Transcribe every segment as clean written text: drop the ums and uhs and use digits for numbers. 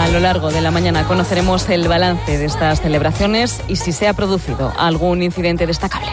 A lo largo de la mañana conoceremos el balance de estas celebraciones y si se ha producido algún incidente destacable.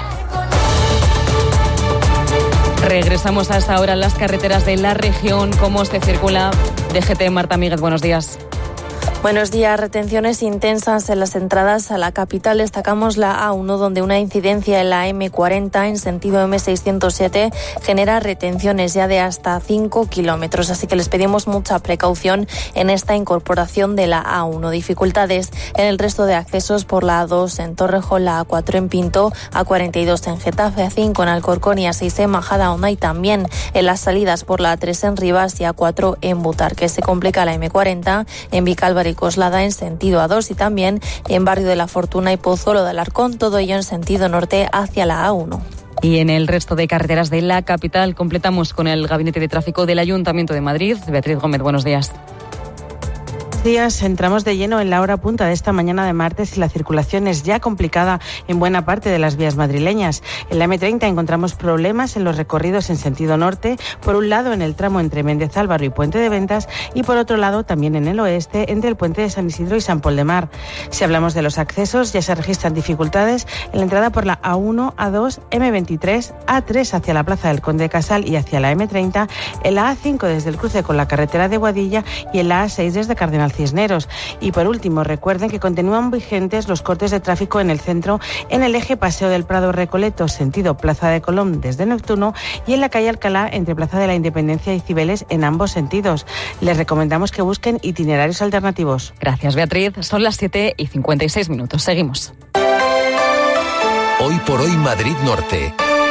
Regresamos hasta ahora a las carreteras de la región. ¿Cómo se circula? DGT, Marta Míguez, buenos días. Buenos días. Retenciones intensas en las entradas a la capital. Destacamos la A1, donde una incidencia en la M40 en sentido M607 genera retenciones ya de hasta 5 kilómetros. Así que les pedimos mucha precaución en esta incorporación de la A1. Dificultades en el resto de accesos por la A2 en Torrejón, la A4 en Pinto, A42 en Getafe, A5 en Alcorcón y A6 en Majadahonda, y también en las salidas por la A3 en Rivas y A4 en Butarque. Se complica la M40 en Vicálvaro y Coslada en sentido A2 y también en Barrio de la Fortuna y Pozuelo de Alarcón, todo ello en sentido norte hacia la A1. Y en el resto de carreteras de la capital completamos con el Gabinete de Tráfico del Ayuntamiento de Madrid. Beatriz Gómez, buenos días. Días, entramos de lleno en la hora punta de esta mañana de martes y la circulación es ya complicada en buena parte de las vías madrileñas. En la M30 encontramos problemas en los recorridos en sentido norte, por un lado en el tramo entre Méndez Álvaro y Puente de Ventas y por otro lado también en el oeste entre el puente de San Isidro y San Pol de Mar. Si hablamos de los accesos, ya se registran dificultades en la entrada por la A1, A2, M23, A3 hacia la Plaza del Conde de Casal y hacia la M30, en la A5 desde el cruce con la carretera de Boadilla y en la A6 desde Cardenal Cisneros. Y por último, recuerden que continúan vigentes los cortes de tráfico en el centro, en el eje Paseo del Prado Recoleto, sentido Plaza de Colón desde Neptuno, y en la calle Alcalá entre Plaza de la Independencia y Cibeles en ambos sentidos. Les recomendamos que busquen itinerarios alternativos. Gracias, Beatriz. Son las 7:56. Seguimos. Hoy por hoy Madrid Norte.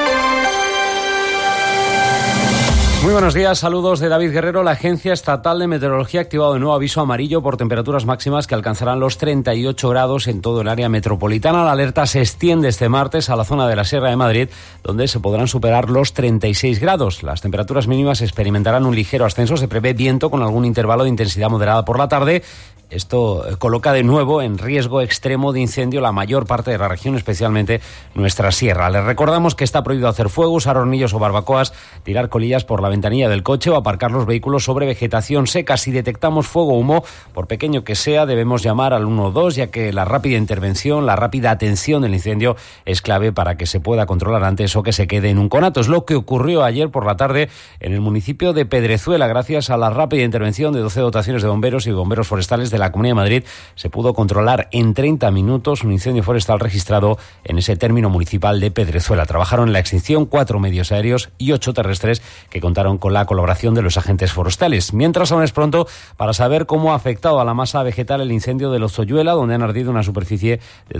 Muy buenos días, saludos de David Guerrero. La Agencia Estatal de Meteorología ha activado de nuevo aviso amarillo por temperaturas máximas que alcanzarán los 38 grados en todo el área metropolitana. La alerta se extiende este martes a la zona de la Sierra de Madrid, donde se podrán superar los 36 grados. Las temperaturas mínimas experimentarán un ligero ascenso. Se prevé viento con algún intervalo de intensidad moderada por la tarde. Esto coloca de nuevo en riesgo extremo de incendio la mayor parte de la región, especialmente nuestra sierra. Les recordamos que está prohibido hacer fuego, usar hornillos o barbacoas, tirar colillas por la ventanilla del coche o aparcar los vehículos sobre vegetación seca. Si detectamos fuego o humo, por pequeño que sea, debemos llamar al 112, ya que la rápida intervención, la rápida atención del incendio es clave para que se pueda controlar antes o que se quede en un conato. Es lo que ocurrió ayer por la tarde en el municipio de Pedrezuela. Gracias a la rápida intervención de 12 dotaciones de bomberos y bomberos forestales de la Comunidad de Madrid, se pudo controlar en 30 minutos un incendio forestal registrado en ese término municipal de Pedrezuela. Trabajaron en la extinción 4 medios aéreos y 8 terrestres que contaron con la colaboración de los agentes forestales. Mientras, aún es pronto para saber cómo ha afectado a la masa vegetal el incendio de Lozoyuela, donde han ardido una superficie de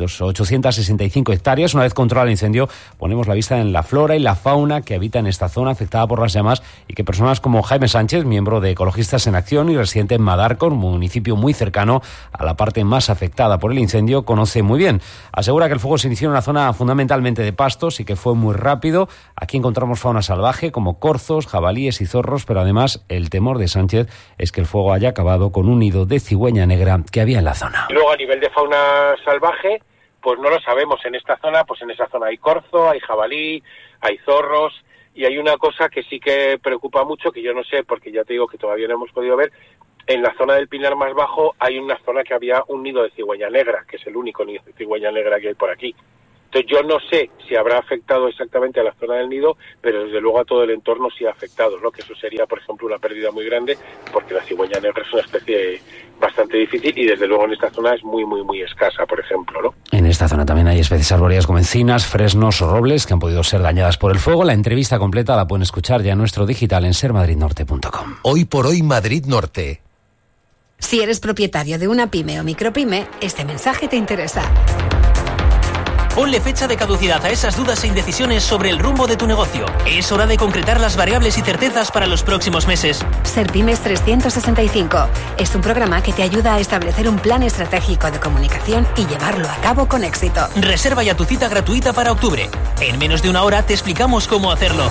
865 hectáreas. Una vez controlado el incendio, ponemos la vista en la flora y la fauna que habita en esta zona afectada por las llamas y que personas como Jaime Sánchez, miembro de Ecologistas en Acción y residente en Madarco, un municipio muy cercano a la parte más afectada por el incendio, conoce muy bien. Asegura que el fuego se inició en una zona fundamentalmente de pastos y que fue muy rápido. Aquí encontramos fauna salvaje como corzos, jabalíes y zorros, pero además el temor de Sánchez es que el fuego haya acabado con un nido de cigüeña negra que había en la zona. Y luego a nivel de fauna salvaje, pues no lo sabemos. En esta zona, pues en esa zona hay corzo, hay jabalí, hay zorros. Y hay una cosa que sí que preocupa mucho, que yo no sé, porque ya te digo que todavía no hemos podido ver. En la zona del Pinar más bajo hay una zona que había un nido de cigüeña negra, que es el único nido de cigüeña negra que hay por aquí. Entonces yo no sé si habrá afectado exactamente a la zona del nido, pero desde luego a todo el entorno sí ha afectado, ¿no? Que eso sería, por ejemplo, una pérdida muy grande, porque la cigüeña negra es una especie bastante difícil y desde luego en esta zona es muy, muy, muy escasa, por ejemplo, ¿no? En esta zona también hay especies arbóreas como encinas, fresnos o robles que han podido ser dañadas por el fuego. La entrevista completa la pueden escuchar ya en nuestro digital en sermadridnorte.com. Hoy por hoy Madrid Norte. Si eres propietario de una pyme o micropyme, este mensaje te interesa. Ponle fecha de caducidad a esas dudas e indecisiones sobre el rumbo de tu negocio. Es hora de concretar las variables y certezas para los próximos meses. Serpymes 365 es un programa que te ayuda a establecer un plan estratégico de comunicación y llevarlo a cabo con éxito. Reserva ya tu cita gratuita para octubre. En menos de una hora te explicamos cómo hacerlo.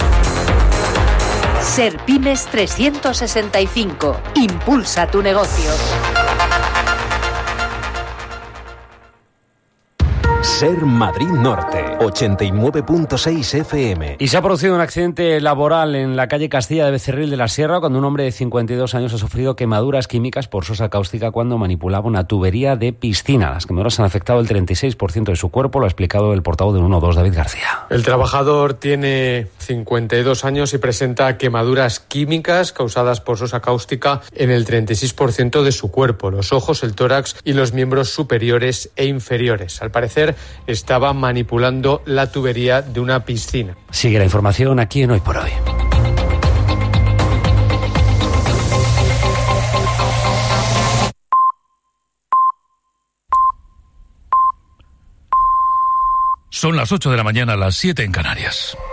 Serpymes 365. Impulsa tu negocio. Ser Madrid Norte, 89.6 FM. Y se ha producido un accidente laboral en la calle Castilla de Becerril de la Sierra cuando un hombre de 52 años ha sufrido quemaduras químicas por sosa cáustica cuando manipulaba una tubería de piscina. Las quemaduras han afectado el 36% de su cuerpo, lo ha explicado el portavoz del 112, David García. El trabajador tiene 52 años y presenta quemaduras químicas causadas por sosa cáustica en el 36% de su cuerpo, los ojos, el tórax y los miembros superiores e inferiores. Al parecer estaba manipulando la tubería de una piscina. Sigue la información aquí en Hoy por Hoy. Son las 8 de la mañana, las 7 en Canarias.